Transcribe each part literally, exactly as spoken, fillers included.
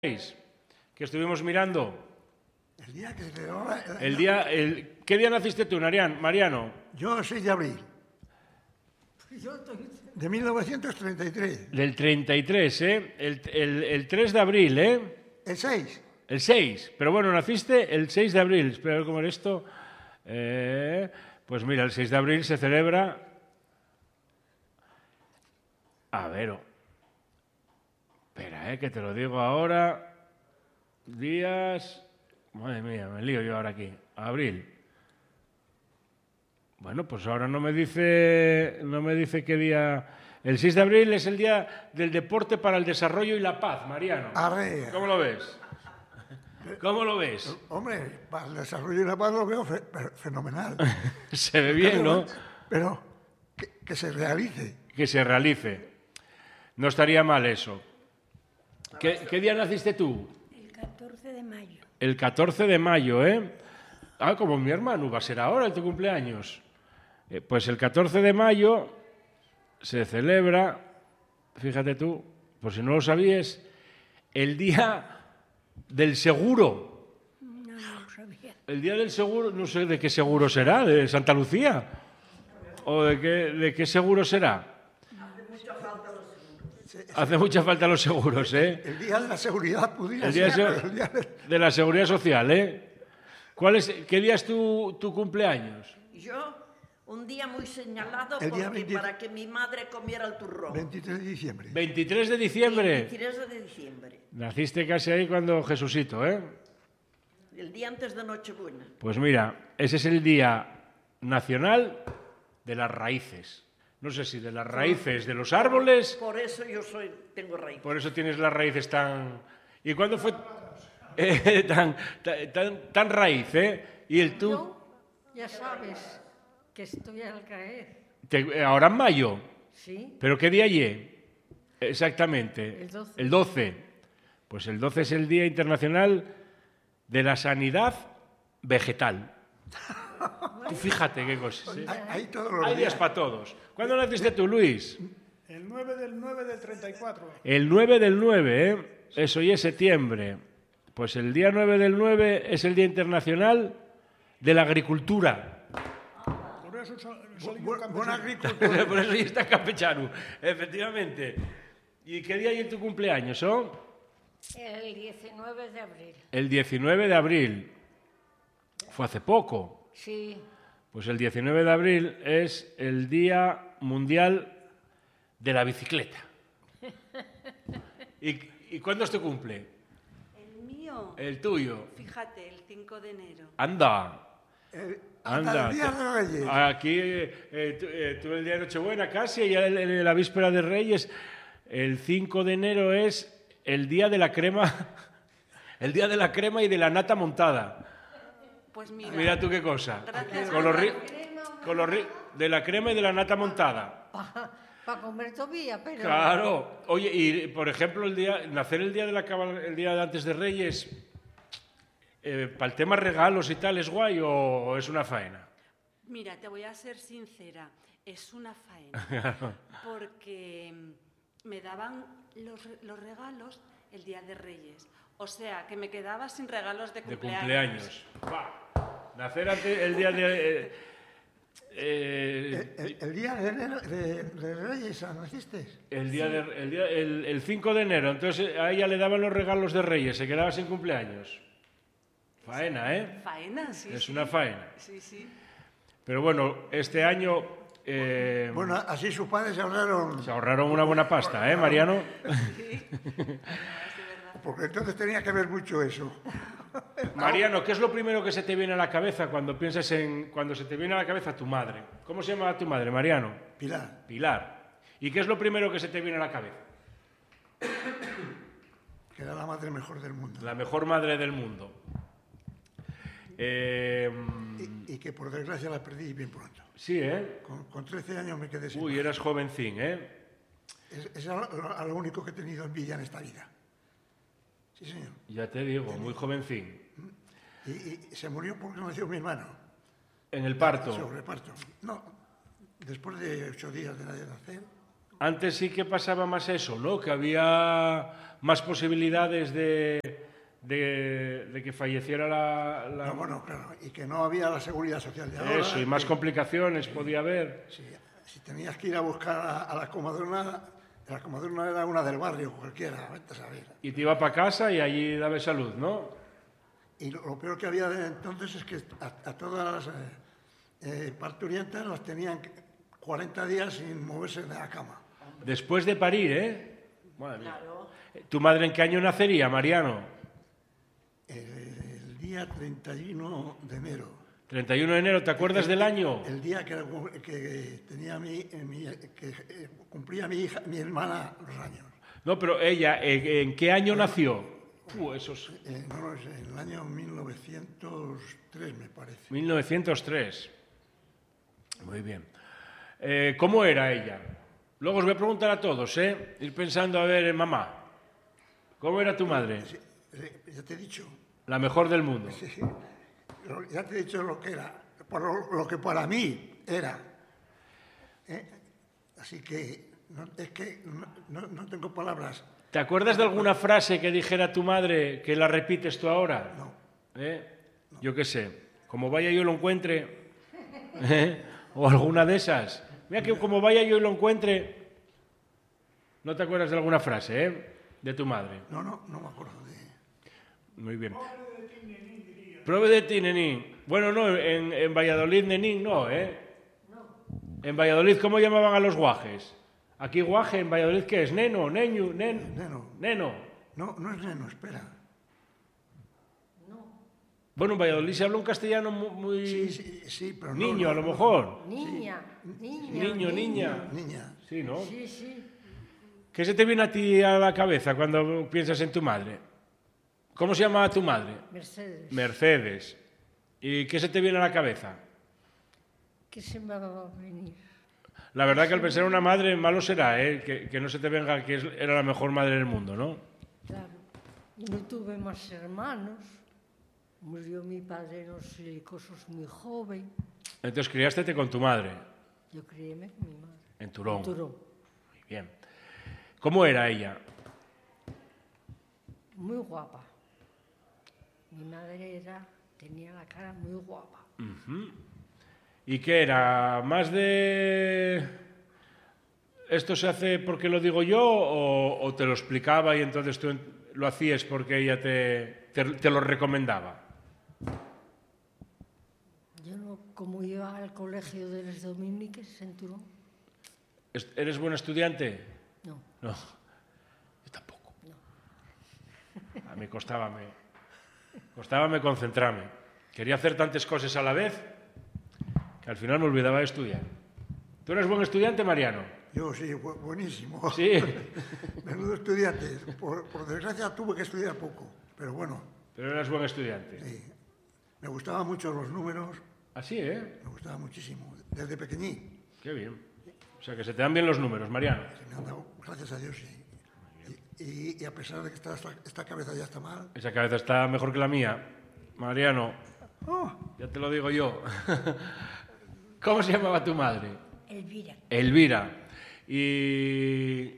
que estuvimos mirando. El día que se celebraba... El, el día, el, ¿Qué día naciste tú, Mariano? Yo, el seis de abril. De mil novecientos treinta y tres. Del treinta y tres, ¿eh? El, el, el tres de abril, ¿eh? El seis. El seis. Pero bueno, naciste el seis de abril. Espera a ver cómo era esto. Eh, pues mira, el seis de abril se celebra... A ver... Espera, eh, que te lo digo ahora. Días... Madre mía, me lío yo ahora aquí. Abril. Bueno, pues ahora no me dice, no me dice qué día... El seis de abril es el día del deporte para el desarrollo y la paz, Mariano. Arre. ¿Cómo lo ves? ¿Cómo lo ves? Hombre, para el desarrollo y la paz lo veo fe fenomenal. Se ve bien, ¿no? Pero que, que se realice. Que se realice. No estaría mal eso. ¿Qué, ¿Qué día naciste tú? El catorce de mayo. El catorce de mayo, ¿eh? Ah, como mi hermano, va a ser ahora el tu cumpleaños. Eh, pues el catorce de mayo se celebra, fíjate tú, por si no lo sabías, el día del seguro. No, no lo sabía. El día del seguro, no sé de qué seguro será, de Santa Lucía. ¿O de qué, de qué seguro será? Hace mucha falta los seguros, ¿eh? El día de la seguridad pudiera el día ser, de, el día de... de la seguridad social, ¿eh? ¿Cuál es, ¿Qué día es tu, tu cumpleaños? Yo, un día muy señalado El porque día veinte... para que mi madre comiera el turrón. veintitrés de diciembre. veintitrés de diciembre. veintitrés de diciembre. Naciste casi ahí cuando Jesucito, ¿eh? El día antes de Nochebuena. Pues mira, ese es el Día Nacional de las Raíces. No sé si de las raíces de los árboles... Por eso yo soy, tengo raíces. Por eso tienes las raíces tan... ¿Y cuándo fue eh, tan, tan, tan raíz, eh? Y el tú... Yo, ya sabes que estoy al caer. Te, ahora en mayo. Sí. ¿Pero qué día llegué? Exactamente. El doce. El doce. Pues el doce es el Día Internacional de la Sanidad Vegetal. Tú fíjate qué cosas, ¿eh? Hay, hay todos los Hay días días. para todos. ¿Cuándo naciste tú, Luis? El nueve del nueve del treinta y cuatro. El nueve del nueve, ¿eh? Eso ya es septiembre. Pues el día nueve del nueve es el Día Internacional de la Agricultura. Por eso soy Bu un buen campesino. agricultor. Por eso ya está campechano, efectivamente. ¿Y qué día hay en tu cumpleaños, oh? El diecinueve de abril. El diecinueve de abril. Fue hace poco. Sí. Pues el diecinueve de abril es el Día Mundial de la Bicicleta. ¿Y, y cuándo es tu cumple? El mío, El tuyo. fíjate, el cinco de enero. Anda. El, Anda. hasta el día de Reyes. Aquí, eh, tú, eh, tú el día de Nochebuena casi, y ya el- el- la víspera de Reyes. El cinco de enero es el día de la crema, el día de la crema y de la nata montada. Pues mira, Mira tú qué cosa. Gracias. Con los ri- con los ri- de la crema y de la nata montada. Para comer todavía, pero... Claro. Oye, y por ejemplo, el día, nacer el día de la cabal- el día de antes de Reyes, eh, para el tema regalos y tal, ¿es guay o es una faena? mira, te voy a ser sincera, es una faena, porque me daban los, los regalos el día de Reyes. O sea, que me quedaba sin regalos de De cumpleaños. cumpleaños. ¡Buah! Nacer antes el día de... eh, eh, El, el- el día de, enero, de, de Reyes, ¿naciste? el día de, el, día- el- el cinco de enero, entonces a ella le daban los regalos de Reyes, se quedaba sin cumpleaños. Faena, ¿eh? Faena, sí. Es sí. una faena. Sí, sí. Pero bueno, este año eh, Bueno, así sus padres se ahorraron, se ahorraron una buena pasta, ¿eh, Mariano? porque entonces tenía que ver mucho eso. Mariano, ¿qué es lo primero que se te viene a la cabeza cuando piensas en cuando se te viene a la cabeza tu madre? ¿Cómo se llama tu madre, Mariano? Pilar, Pilar. ¿Y qué es lo primero que se te viene a la cabeza? que era la madre mejor del mundo. La mejor madre del mundo. Eh, Y, y que por desgracia la perdí bien pronto. sí, ¿eh? Con, con trece años me quedé sin Uy, madre. eras jovencín, ¿eh? Es, es a lo, a lo único que he tenido en Villa en esta vida. Sí, señor. Ya te digo, muy jovencín. Y, y se murió porque nació mi hermano. En el parto. Sobre parto. No, después de ocho días de nacer, antes sí que pasaba más eso, ¿no? Que había más posibilidades de, de, de que falleciera la... la... No, bueno, claro, y que no había la seguridad social de ahora. Eso, y más que, complicaciones podía haber. si, si tenías que ir a buscar a, a la comadrona, la comadrona era una del barrio, cualquiera, vete a saber. Y te iba para casa y allí daba salud, ¿no? Y lo, lo peor que había de entonces es que a, a todas las eh, eh, parturientas las tenían cuarenta días sin moverse de la cama. Después de parir, ¿eh? Madre mía. ¿Tu madre en qué año nacería, Mariano? El, el día treinta y uno de enero. treinta y uno de enero, ¿te acuerdas del año? El día que, que tenía mi, mi- que eh, cumplía mi hija, mi hermana los años. No, pero ella, ¿en, en qué año nació? Uh, esos... Eh, no lo sé, en el año mil novecientos tres me parece. mil novecientos tres. Muy bien. Eh, ¿Cómo era ella? Luego os voy a preguntar a todos, ¿eh? Ir pensando, a ver, mamá, ¿cómo era tu madre? Sí, eh, ya te he dicho, La mejor del mundo. sí, lo- ya te he dicho lo que era, por lo, lo que para mí era. ¿eh? Así que no, es que no, no- no tengo palabras. ¿Te acuerdas de alguna frase que dijera tu madre que la repites tú ahora? No. ¿Eh? Yo qué sé, como vaya yo lo encuentre, ¿eh? O alguna de esas. Mira que como vaya yo y lo encuentre, ¿no te acuerdas de alguna frase, eh? De tu madre. No, no, no me acuerdo de... Muy bien. Prove de ti, nenín. Bueno, no, en, en Valladolid, nenín, no, ¿eh? En Valladolid, ¿cómo llamaban a los guajes? Aquí guaje, en Valladolid, ¿qué es? Neno, neño, nen... Neno. Neno. No, no es neno, espera. Bueno, en Valladolid se habla un castellano mu- muy... Sí, sí, sí, pero no... Niño, no, a lo no. mejor. Niña, niña. Niño, niña. Niña. Sí, ¿no? Sí, sí. ¿Qué se te viene a ti a la cabeza cuando piensas en tu madre? ¿Cómo se llamaba tu madre? Mercedes. Mercedes. ¿Y qué se te viene a la cabeza? ¿Qué se me va a venir? La verdad que al pensar en una madre, malo será, ¿eh? Que, que no se te venga que es- era la mejor madre del mundo, ¿no? Claro. Y no tuve más hermanos. Murió mi padre en los silicosos muy joven. Entonces criástete con tu madre, Yo criéme con mi madre. en Turón. En Turón. Muy bien. ¿Cómo era ella? Muy guapa. Mi madre era, tenía la cara muy guapa. ¿Y qué era? ¿Más de esto se hace porque lo digo yo o, o te lo explicaba y entonces tú en- lo hacías porque ella te, te, te lo recomendaba? Yo no, como iba al colegio de los dominiques en Turón, ¿Es- ¿Eres buen estudiante? no. No, yo tampoco. A mí costábame, costábame concentrarme. Quería hacer tantas cosas a la vez que al final me olvidaba de estudiar. ¿Tú eres buen estudiante, Mariano? Yo sí, bu- buenísimo. Sí, Menudo estudiante. Por, por desgracia tuve que estudiar poco, pero bueno, pero eras buen estudiante. sí. Me gustaban mucho los números, Así, ¿eh? me gustaba muchísimo, desde pequeñín. Qué bien. O sea, que se te dan bien los números, Mariano. Se me han dado, gracias a Dios, sí. Y, y- y a pesar de que esta, esta, esta cabeza ya está mal, Esa cabeza está mejor que la mía. Mariano, ¡oh! ya te lo digo yo. ¿Cómo se llamaba tu madre? Elvira. Elvira. Y...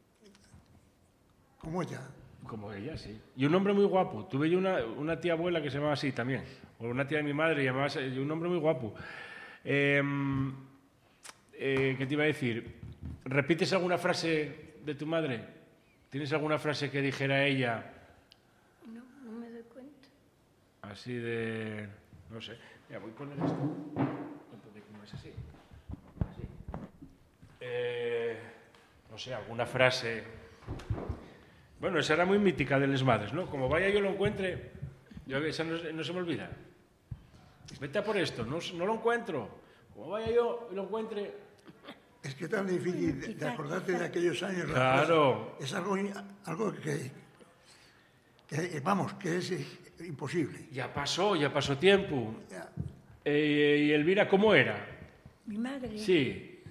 como ella. Como ella, sí. Y un hombre muy guapo. Tuve yo una, una tía abuela que se llamaba así también. O una tía de mi madre llamaba así, y un hombre muy guapo. Eh, eh, ¿Qué te iba a decir? ¿Repites alguna frase de tu madre? ¿Tienes alguna frase que dijera ella No, no me doy cuenta. así de... no sé. Mira, voy a poner esto. Entonces, ¿cómo es así? Así. Eh, no sé, alguna frase... Bueno, esa era muy mítica de las madres, ¿no? Como vaya yo lo encuentre, yo, esa no, no se me olvida. Vete a por esto, no, no lo encuentro. Como vaya yo y lo encuentre... Es que es tan difícil de, de acordarte de aquellos años. las Claro. cosas. Es algo, in- algo que, que, vamos, que es eh, imposible. Ya pasó, ya pasó tiempo. Ya. Eh, ¿Y Elvira cómo era? Mi madre, Sí.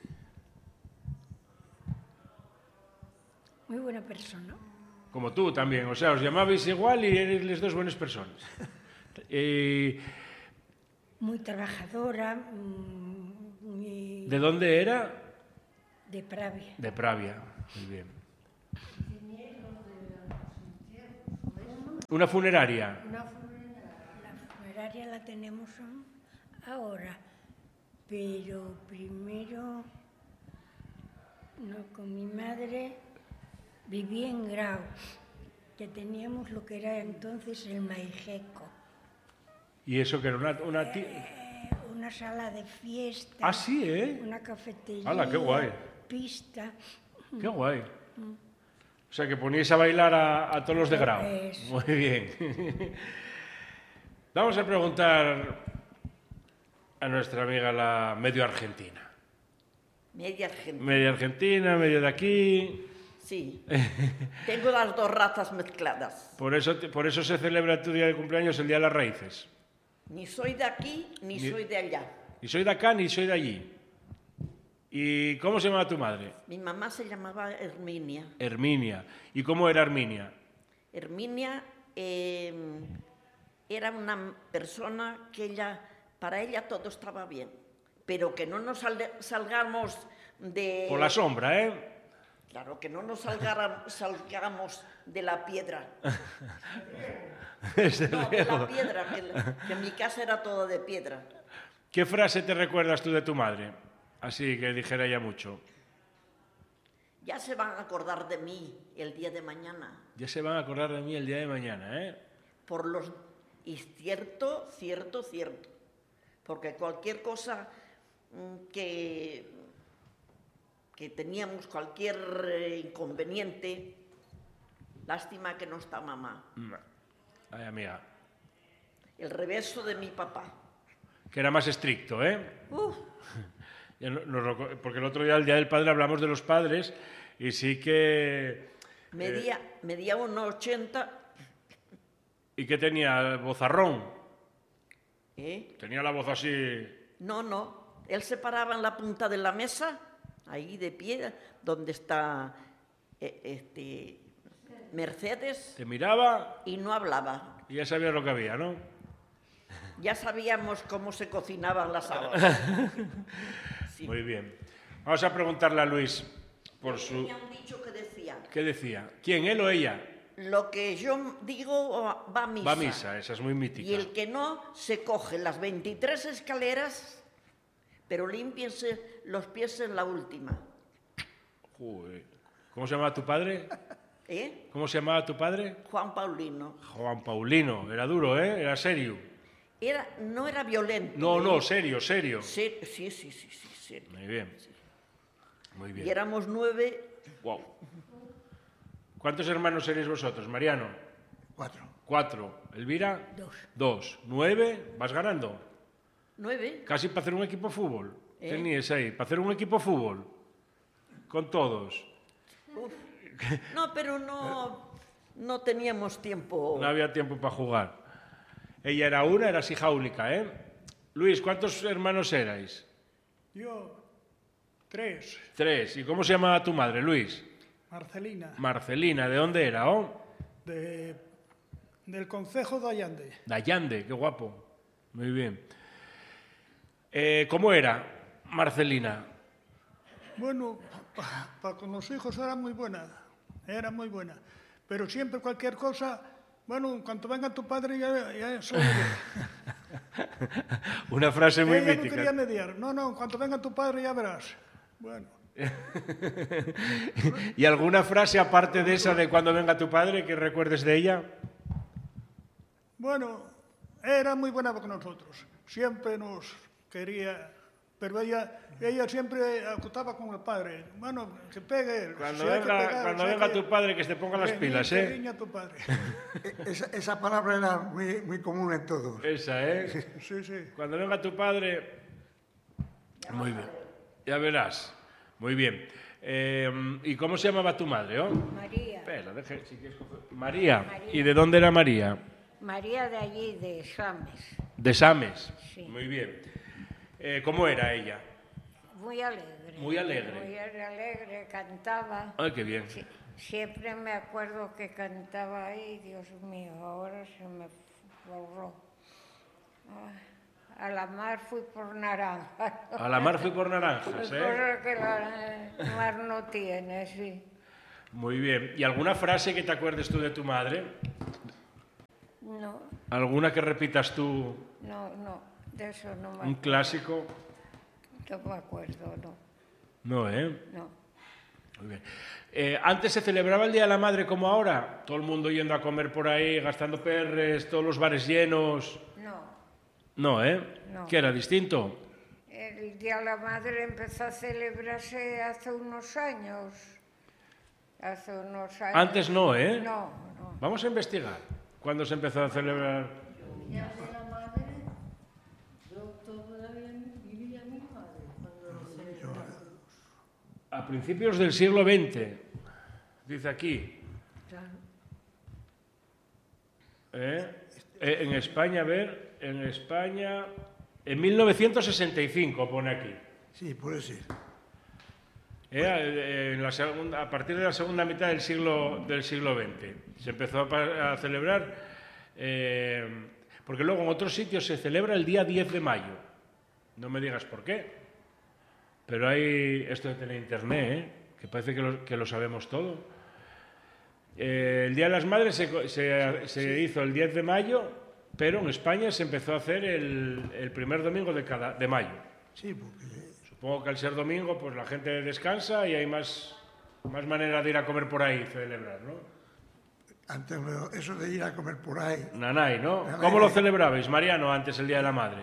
muy buena persona. Como tú también, o sea, os llamabais igual y eres las dos buenas personas. Eh, Muy trabajadora, mm, muy ¿De dónde era? De Pravia. De Pravia. Muy bien. Una funeraria. Una funeraria, la funeraria la tenemos ahora, pero primero no, con mi madre viví en Grau, que teníamos lo que era entonces el Maijeco. ¿Y eso que era una, una ti- Eh, una sala de fiesta. Ah, sí, ¿eh? Una cafetería. ¡Hala, qué guay! Pista. Qué guay. O sea, que poníais a bailar a, a todos los de Grau. Eso. Muy bien. Vamos a preguntar a nuestra amiga la medio argentina. Media argentina. Medio argentina, medio de aquí. Sí. Tengo las dos razas mezcladas. Por eso, te- por eso se celebra tu día de cumpleaños, el Día de las Raíces. Ni soy de aquí, ni, Ni- soy de allá. Ni soy de acá, ni soy de allí. ¿Y cómo se llama tu madre? Mi mamá se llamaba Herminia. Herminia. ¿Y cómo era Herminia? Herminia eh, era una persona que ella, para ella todo estaba bien, pero que no nos salde- salgamos de... Por la sombra, ¿eh? Claro, que no nos salgara- salgamos de la piedra. Desde No, de la luego. piedra, que, la- que mi casa era toda de piedra. ¿Qué frase te recuerdas tú de tu madre? Así que dijera ella mucho. Ya se van a acordar de mí el día de mañana. Ya se van a acordar de mí el día de mañana, ¿eh? Por los... Y cierto, cierto, cierto. Porque cualquier cosa mm, que, que teníamos, cualquier eh, inconveniente, lástima que no está mamá. Ay, amiga. El reverso de mi papá. Que era más estricto, ¿eh? Uf, Ya no- nos reco- porque el otro día, el Día del Padre, hablamos de los padres y sí que... medía, medía uno ochenta. ¿Y qué tenía? ¿Vozarrón? ¿eh? Tenía la voz así... No, no. Él se paraba en la punta de la mesa, ahí de pie, donde está eh, este, Mercedes, Te miraba y no hablaba. y ya sabías lo que había, ¿no? Ya sabíamos cómo se cocinaban las habas. Sí. Muy bien. Vamos a preguntarle a Luis por su... Tenía un dicho que decía, ¿Qué decía? ¿Quién, él o ella? lo que yo digo va a misa. Va a misa, esa es muy mítica. Y el que no, se coge las veintitrés escaleras, pero límpiense los pies en la última. Joder. ¿Cómo se llamaba tu padre? ¿Eh? ¿Cómo se llamaba tu padre? Juan Paulino. Juan Paulino. Era duro, ¿eh? Era serio. Era, no era violento. No, ¿eh? no, serio, serio. Sí, sí, sí, sí, sí, serio. Muy bien. Muy Y bien. éramos nueve, Wow. ¿Cuántos hermanos seréis vosotros, Mariano? Cuatro. Cuatro. ¿Elvira? Dos. Dos. ¿Nueve? ¿Vas ganando? nueve. Casi para hacer un equipo de fútbol. ¿Eh? Teníais ahí, para hacer un equipo de fútbol. Con todos. Uf. No, pero no, no teníamos tiempo. No había tiempo para jugar. Ella era una, eras hija única, ¿eh? Luis, ¿cuántos hermanos erais? Yo, tres. Tres. ¿Y cómo se llamaba tu madre, Luis? Marcelina, Marcelina. ¿De dónde era? Oh? de, del Concejo de Allande. De Allande, qué guapo. Muy bien. Eh, ¿Cómo era Marcelina? Bueno, para con los hijos era muy buena, era muy buena. Pero siempre cualquier cosa, bueno, en cuanto venga tu padre ya, ya soy yo. Una frase muy Ella no mítica. quería mediar. No, no, en cuanto venga tu padre ya verás. Bueno, ¿Y alguna frase aparte de esa de cuando venga tu padre que recuerdes de ella? bueno, era muy buena con nosotros. Siempre nos quería, pero ella, ella siempre acotaba con el padre. Bueno, que pegue él. Cuando Si hay que venga, pegar, cuando si hay venga que- tu padre que se ponga las que pilas, niñe, ¿eh? que niña tu padre. E- Esa, esa palabra era muy, muy común en todos. Esa, ¿eh? Sí, sí. Cuando venga tu padre... Muy bien. Ya verás. Muy bien. Eh, ¿Y cómo se llamaba tu madre? Oh? María. Espera, deje, si quieres coger- María. María. ¿Y de dónde era María? María de allí, de Sames. De Sames. Sí. Muy bien. Eh, ¿Cómo era ella? Muy alegre. Muy alegre. Muy alegre, cantaba. Ay, qué bien. Sí, siempre me acuerdo que cantaba ahí, Dios mío, ahora se me borró. Ay, A la mar fui por naranjas. A la mar fui por naranjas, ¿eh? Cosas que la mar no tiene, sí. Muy bien. ¿Y alguna frase que te acuerdes tú de tu madre? No, ¿Alguna que repitas tú? no, no, de eso no me ¿Un acuerdo. clásico? No me acuerdo, no, No, ¿eh? no. Muy bien. Eh, ¿Antes se celebraba el Día de la Madre como ahora? Todo el mundo yendo a comer por ahí, gastando perres, todos los bares llenos. No, No, ¿eh? No. ¿Qué era distinto? el Día de la Madre empezó a celebrarse hace unos años. Hace unos años. Antes no, ¿eh? No, no. Vamos a investigar. ¿Cuándo se empezó a celebrar? Ya de la madre, yo todavía vivía mi madre cuando lo celebraba. A principios del siglo veinte, dice aquí. ¿Eh? Eh, en España, a ver, en España, en mil novecientos sesenta y cinco pone aquí. Sí, puede ser. Eh, eh, en la segunda, a partir de la segunda mitad del siglo, del siglo veinte se empezó a, pa- a celebrar, eh, porque luego en otros sitios se celebra el día diez de mayo. No me digas por qué, pero hay esto de tener internet, ¿eh? Que parece que lo, que lo sabemos todo. Eh, el Día de las Madres se, co- se- se hizo el diez de mayo, pero en España se empezó a hacer el, el primer domingo de, cada, de mayo. Sí, porque Supongo que al ser domingo, pues la gente descansa y hay más, más manera de ir a comer por ahí y celebrar, ¿no? antes lo- eso de ir a comer por ahí, Nanay, ¿no? Nanay. ¿Cómo lo celebrabais, Mariano, antes el Día de la Madre?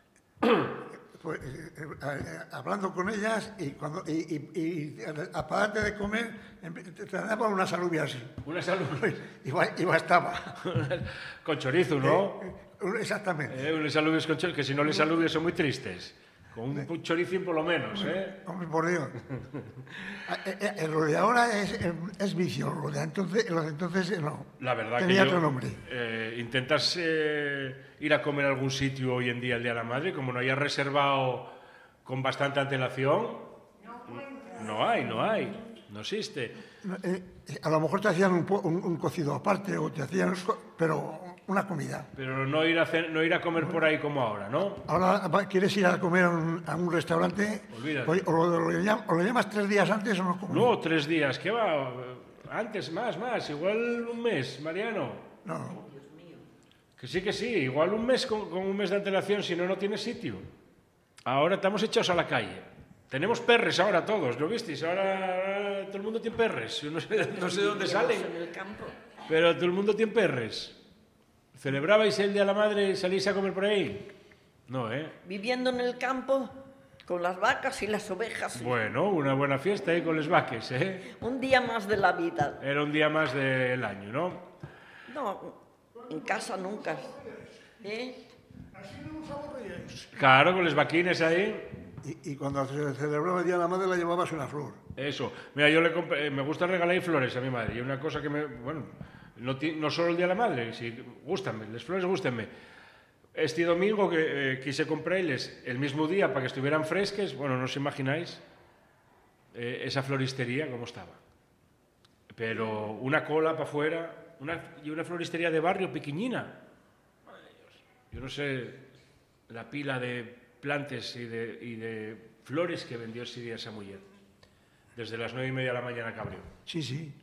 pues, eh, eh, eh, hablando con ellas y cuando y, y, y aparte de comer empe- te, te daban unas alubias así. Una salud Y, ba- y bastaba. con chorizo, ¿no? Eh, Exactamente. Eh, unos alubios con chorizo, que si no les alubios son muy tristes. Con un choricín por lo menos, ¿eh? Hombre, por Dios. Ah, eh, eh, lo de ahora es, eh, es vicio, lo de entonces, lo de entonces eh, no. La verdad Tenía que yo, otro nombre. eh, intentas eh, ir a comer a algún sitio hoy en día el Día de la Madre, como no hayas reservado con bastante antelación, no hay, no hay, no existe. No, eh, eh, a lo mejor te hacían un, po- un- un cocido aparte o te hacían, co- pero una comida. Pero no ir a, hacer- no ir a comer por ahí como ahora, ¿no? Ahora va- quieres ir a comer a un, a un restaurante, Olvídate. o, o lo, lo llam- o lo llamas tres días antes o no comes. No, tres días, ¿qué va? Antes, más, más, igual un mes, Mariano. No, Que sí, que sí, igual un mes con, con un mes de antelación, si no, no tiene sitio. Ahora estamos echados a la calle. Tenemos perres ahora todos, ¿lo visteis? Ahora, ahora todo el mundo tiene perres. Yo no sé, no sé de dónde salen, En el campo. pero todo el mundo tiene perres. ¿Celebrabais el Día de la Madre y salís a comer por ahí? No, ¿eh? Viviendo en el campo con las vacas y las ovejas. Bueno, una buena fiesta ahí con los vaques, ¿eh? Un día más de la vida. Era un día más del año, ¿no? No, en casa nunca. ¿Eh? Así no os aburríais. Claro, con los vaquines ahí. y, y cuando se celebraba el Día de la Madre le llevabas una flor. Eso. Mira, yo le compré- me gusta regalar flores a mi madre. Y una cosa que me... Bueno, no, ti- no solo el Día de la Madre, si gústanme, las flores gústenme. Este domingo que eh, quise comprarles el mismo día para que estuvieran fresques, bueno, no os imagináis eh, esa floristería cómo estaba. Pero una cola para afuera una, y una floristería de barrio pequeñina. Madre de Dios. Yo no sé la pila de plantes y de, y de flores que vendió ese día esa mujer. Desde las nueve y media de la mañana que abrió. Sí, sí.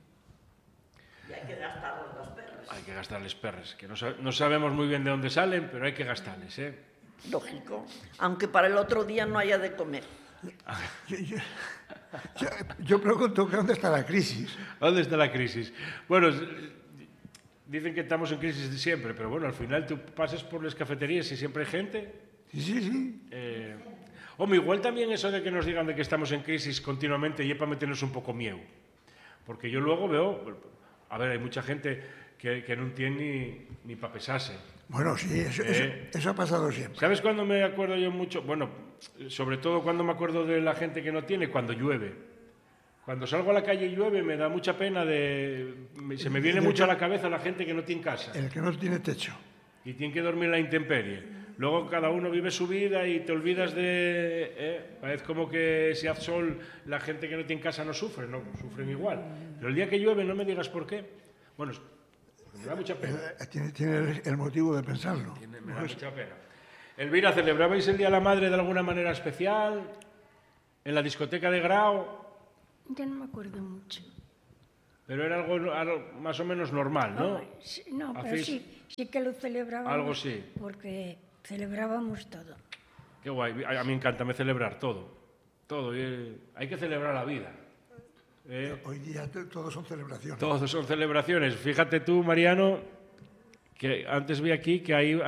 Y hay que gastar los perros. Hay que gastarles perres, que no, sa- no sabemos muy bien de dónde salen, pero hay que gastarles, ¿eh? Lógico. Aunque para el otro día no haya de comer. Yo, yo- yo- yo pregunto que dónde está la crisis. ¿Dónde está la crisis? Bueno, s- dicen que estamos en crisis de siempre, pero bueno, al final tú pasas por las cafeterías y siempre hay gente. Sí, sí, sí. Eh, hombre, igual también eso de que nos digan de que estamos en crisis continuamente y es para meternos un poco miedo. Porque yo luego veo, a ver, hay mucha gente que, que no tiene ni, ni para pesarse. Bueno, sí, eso, Eh. eso, eso ha pasado siempre. ¿Sabes cuándo me acuerdo yo mucho? Bueno, sobre todo cuando me acuerdo de la gente que no tiene, cuando llueve. Cuando salgo a la calle y llueve me da mucha pena de... me- Se me viene mucho a la cabeza la gente que no tiene casa El que no tiene techo. y tiene que dormir en la intemperie. Luego cada uno vive su vida y te olvidas de... ¿eh? Parece como que si hace sol la gente que no tiene casa no sufre, no, sufren igual. Pero el día que llueve no me digas por qué. Bueno, es- me da mucha pena. Eh, Tiene, tiene el motivo de pensarlo. Me da mucha pena. Elvira, ¿celebrabais el Día de la Madre de alguna manera especial? ¿En la discoteca de Grau? Ya no me acuerdo mucho. Pero era algo, algo más o menos normal, ¿no? Oh, sí, no, pero ¿Hacéis sí, sí que lo celebrábamos. algo sí? Porque celebrábamos todo. Qué guay. A a mí encanta celebrar todo. Todo. eh, Hay que celebrar la vida. ¿eh? Hoy día t- todos son celebraciones. Todos son celebraciones. Fíjate tú, Mariano, que antes vi aquí que hay